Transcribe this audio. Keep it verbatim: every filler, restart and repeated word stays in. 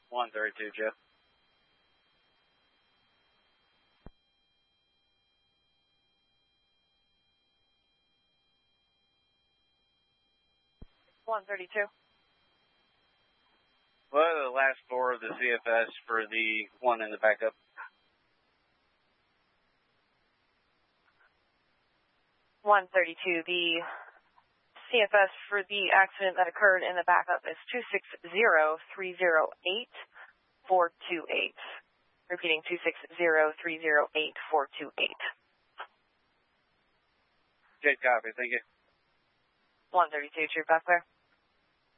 one thirty-two, Joe. one thirty-two. What are the last four of the C F S for the one in the backup? one thirty-two. The C F S for the accident that occurred in the backup is two six zero three zero eight four two eight. Repeating, two six zero three zero eight four two eight. Good copy, thank you. one thirty-two, true back there.